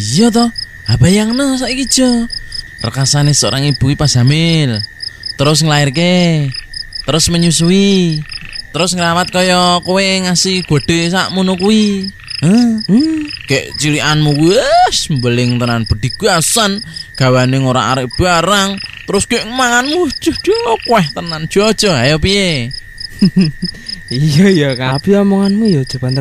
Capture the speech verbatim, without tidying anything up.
Iya toh, bayangno saiki jo. Rekasane seorang ibu pas hamil, terus nglairke, terus menyusui, terus ngrawat kaya kowe ngasih gede sakmono kuwi. Heh, hmm. Kayak cilikanmu wis mbeling tenan bedigasan, gawane ora arek barang, terus kayak manganmu jodoh kowe tenan jojo. Ayo piye? Iya ya, Kak. Tapi omonganmu ya aja banter